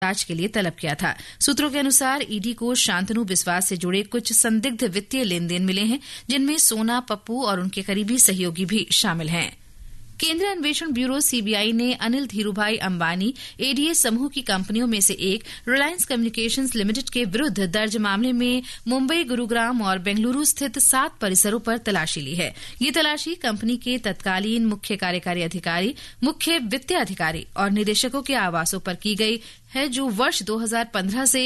पूछताछ के लिए तलब किया था। सूत्रों के अनुसार ईडी को शांतनु बिस्वास से जुड़े कुछ संदिग्ध वित्तीय लेन देन मिले हैं, जिनमें सोना पप्पू और उनके करीबी सहयोगी भी शामिल हैं। केंद्रीय अन्वेषण ब्यूरो सीबीआई ने अनिल धीरूभाई अंबानी एडीएस समूह की कंपनियों में से एक रिलायंस कम्युनिकेशंस लिमिटेड के विरुद्ध दर्ज मामले में मुंबई, गुरुग्राम और बेंगलुरु स्थित 7 परिसरों पर तलाशी ली है। ये तलाशी कंपनी के तत्कालीन मुख्य कार्यकारी अधिकारी, मुख्य वित्तीय अधिकारी और निदेशकों के आवासों पर की गई है, जो वर्ष 2015 से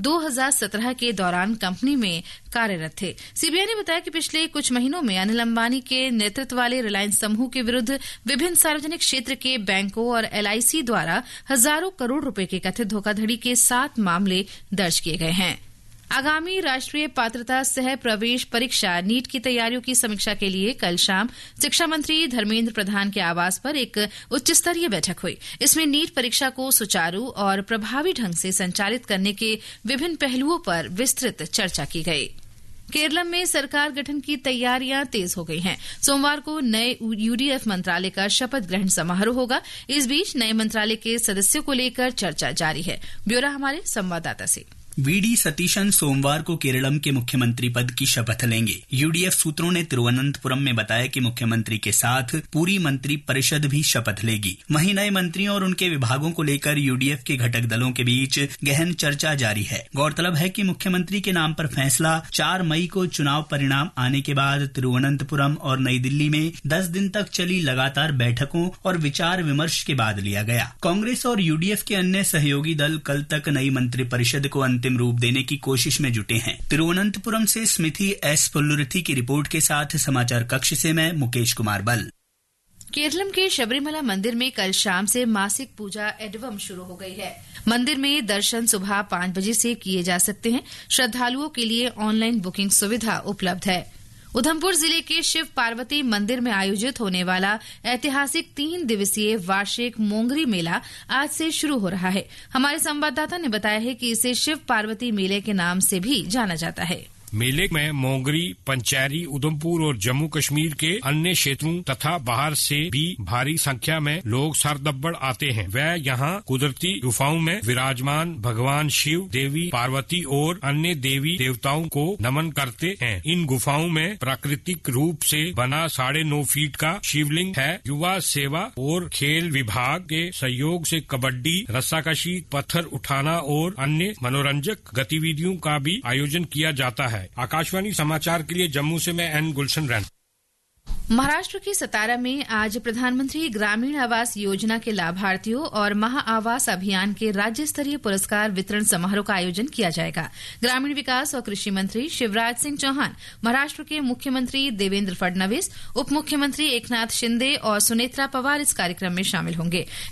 2017 के दौरान कंपनी में कार्यरत थे। सीबीआई ने बताया कि पिछले कुछ महीनों में अनिल अंबानी के नेतृत्व वाले रिलायंस समूह के विरुद्ध विभिन्न सार्वजनिक क्षेत्र के बैंकों और एलआईसी द्वारा हजारों करोड़ रुपए के कथित धोखाधड़ी के 7 मामले दर्ज किए गए हैं। आगामी राष्ट्रीय पात्रता सह प्रवेश परीक्षा नीट की तैयारियों की समीक्षा के लिए कल शाम शिक्षा मंत्री धर्मेंद्र प्रधान के आवास पर एक उच्च स्तरीय बैठक हुई। इसमें नीट परीक्षा को सुचारू और प्रभावी ढंग से संचालित करने के विभिन्न पहलुओं पर विस्तृत चर्चा की गई। केरलम में सरकार गठन की तैयारियां तेज हो गई हैं। सोमवार को नए यूडीएफ मंत्रालय का शपथ ग्रहण समारोह होगा। इस बीच नए मंत्रालय के सदस्यों को लेकर चर्चा जारी है। ब्यौरा हमारे संवाददाता से। वीडी सतीशन सोमवार को केरलम के मुख्यमंत्री पद की शपथ लेंगे। यूडीएफ सूत्रों ने तिरुवनंतपुरम में बताया कि मुख्यमंत्री के साथ पूरी मंत्री परिषद भी शपथ लेगी। वहीं नए मंत्रियों और उनके विभागों को लेकर यूडीएफ के घटक दलों के बीच गहन चर्चा जारी है। गौरतलब है कि मुख्यमंत्री के नाम पर फैसला 4 मई को चुनाव परिणाम आने के बाद तिरुवनंतपुरम और नई दिल्ली में 10 दिन तक चली लगातार बैठकों और विचार विमर्श के बाद लिया गया। कांग्रेस और यूडीएफ के अन्य सहयोगी दल कल तक नई मंत्रिपरिषद को अंतिम रूप देने की कोशिश में जुटे हैं। तिरुवनंतपुरम से स्मिथी एस पुल्लुरथी की रिपोर्ट के साथ समाचार कक्ष से मैं मुकेश कुमार बल। केरलम के शबरीमला मंदिर में कल शाम से मासिक पूजा एडवम शुरू हो गई है। मंदिर में दर्शन सुबह 5 बजे से किए जा सकते हैं। श्रद्धालुओं के लिए ऑनलाइन बुकिंग सुविधा उपलब्ध है। उधमपुर जिले के शिव पार्वती मंदिर में आयोजित होने वाला ऐतिहासिक 3 दिवसीय वार्षिक मोंगरी मेला आज से शुरू हो रहा है। हमारे संवाददाता ने बताया है कि इसे शिव पार्वती मेले के नाम से भी जाना जाता है। मेले में मोंगरी, पंचैरी, उधमपुर और जम्मू कश्मीर के अन्य क्षेत्रों तथा बाहर से भी भारी संख्या में लोग सरदब्बड़ आते हैं। वह यहाँ कुदरती गुफाओं में विराजमान भगवान शिव, देवी पार्वती और अन्य देवी देवताओं को नमन करते हैं। इन गुफाओं में प्राकृतिक रूप से बना 9.5 फीट का शिवलिंग है। युवा सेवा और खेल विभाग के सहयोग से कबड्डी, रस्साकशी, पत्थर उठाना और अन्य मनोरंजक गतिविधियों का भी आयोजन किया जाता है। आकाशवाणी समाचार के लिए जम्मू से मैं एन गुलशन रैन। महाराष्ट्र के सतारा में आज प्रधानमंत्री ग्रामीण आवास योजना के लाभार्थियों और महा आवास अभियान के राज्य स्तरीय पुरस्कार वितरण समारोह का आयोजन किया जाएगा। ग्रामीण विकास और कृषि मंत्री शिवराज सिंह चौहान, महाराष्ट्र के मुख्यमंत्री देवेंद्र फडणवीस, उप मुख्यमंत्री एकनाथ शिंदे और सुनेत्रा पवार इस कार्यक्रम में शामिल होंगे।